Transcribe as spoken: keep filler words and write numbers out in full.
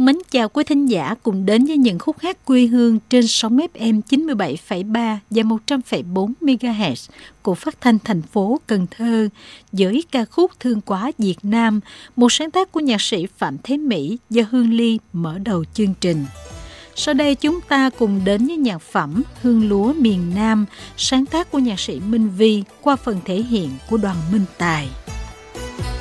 Mến chào quý thính giả cùng đến với những khúc hát quê hương trên sóng ép em chín mươi bảy phẩy ba và một trăm phẩy bốn MHz của phát thanh thành phố Cần Thơ với ca khúc Thương Quá Việt Nam, một sáng tác của nhạc sĩ Phạm Thế Mỹ do Hương Ly mở đầu chương trình. Sau đây chúng ta cùng đến với nhạc phẩm Hương Lúa Miền Nam, sáng tác của nhạc sĩ Minh Vi qua phần thể hiện của Đoàn Minh Tài.